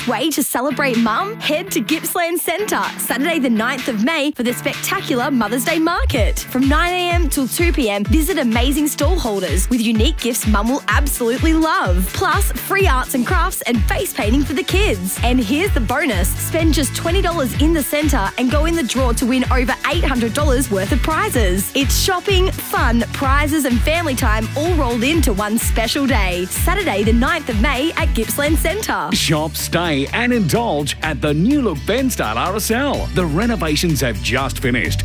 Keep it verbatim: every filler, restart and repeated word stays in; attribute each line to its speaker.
Speaker 1: best way to celebrate mum? Head to Gippsland Centre, Saturday the ninth of May for the spectacular Mother's Day market. From nine a m till two p m, visit amazing stall holders with unique gifts mum will absolutely love. Plus, free arts and crafts and face painting for the kids. And here's the bonus. Spend just twenty dollars in the centre and go in the draw to win over eight hundred dollars worth of prizes. It's shopping, fun, prizes and family time all rolled into one special day. Saturday the ninth of May at Gippsland Centre.
Speaker 2: Shop, stay and indulge at the new look Bensdale R S L. The renovations have just finished